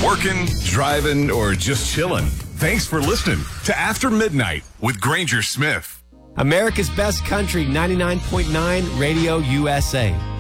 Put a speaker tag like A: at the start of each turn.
A: working, driving, or just chilling. Thanks for listening to After Midnight with Granger Smith.
B: America's Best Country 99.9 Radio USA.